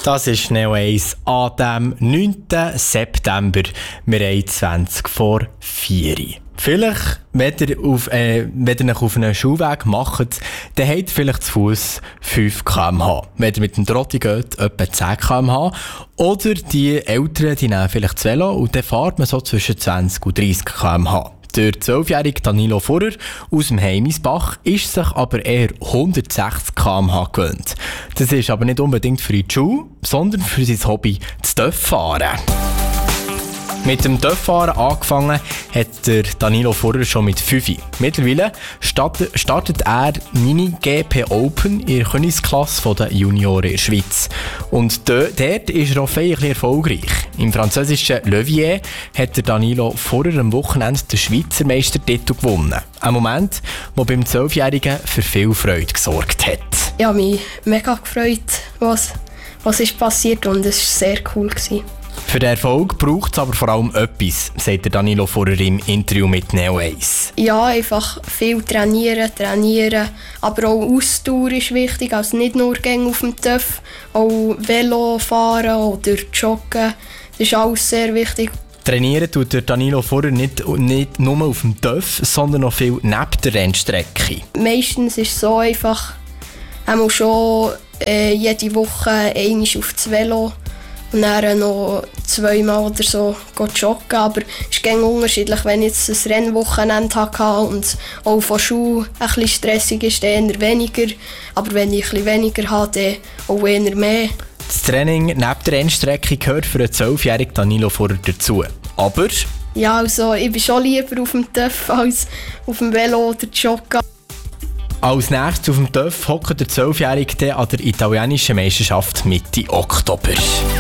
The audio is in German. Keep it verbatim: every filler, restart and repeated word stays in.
Das ist Neo eins an dem neunten September. Wir haben zwanzig vor vier. Vielleicht, wenn ihr, auf, äh, wenn ihr euch auf einen Schulweg macht, dann habt ihr vielleicht zu Fuss fünf Kilometer pro Stunde. Wenn ihr mit dem Trotti geht, etwa zehn Kilometer pro Stunde. Oder die Eltern die nehmen vielleicht das Velo und dann fährt man so zwischen zwanzig und dreissig Kilometer pro Stunde. Der zwölfjährige Danilo Furrer aus dem Heimisbach ist sich aber eher hundertsechzig Kilometer pro Stunde gewöhnt. Das ist aber nicht unbedingt für die Schule, sondern für sein Hobby, das Töfffahren. Mit dem Töfffahren angefangen hat der Danilo Furrer schon mit fünf. Mittlerweile startet, startet er Mini-G P Open in der Königsklasse der Junioren in der Schweiz. Und dort ist er auch feierlich erfolgreich. Im französischen Levier hat der Danilo Furrer am Wochenende den Schweizer Meistertitel gewonnen. Ein Moment, der beim Zwölfjährigen für viel Freude gesorgt hat. Ich habe mich mega gefreut, was, was ist passiert, und es war sehr cool. Für den Erfolg braucht es aber vor allem etwas, sagt der Danilo Furrer im Interview mit Neo eins. Ja, einfach viel trainieren, trainieren, aber auch Ausdauer ist wichtig, also nicht nur Gänge auf dem Töff, auch Velo fahren oder joggen, das ist alles sehr wichtig. Trainieren tut der Danilo Furrer nicht, nicht nur auf dem Töff, sondern noch viel neben der Rennstrecke. Meistens ist es so einfach, man muss schon äh, jede Woche einmal auf das Velo und dann noch zweimal oder so joggen. Aber es ist ganz unterschiedlich, wenn ich jetzt ein Rennwochenende hatte und auch von Schule ein bisschen stressig ist, dann eher weniger. Aber wenn ich ein bisschen weniger habe, dann auch eher mehr. Das Training neben der Rennstrecke gehört für einen zwölfjährigen Danilo Furrer dazu. Aber? Ja, also ich bin schon lieber auf dem Töff als auf dem Velo oder joggen. Als nächstes auf dem Töff hockt der zwölfjährige an der italienischen Meisterschaft Mitte Oktober.